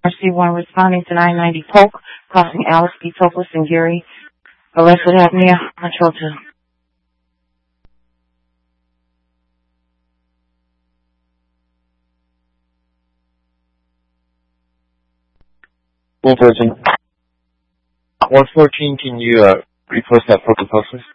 RC1 responding to 990 Polk, crossing Alice B. Toklas and Gary. Arrested apnea, control 2. Full person. 114, can you repost that protocol, please?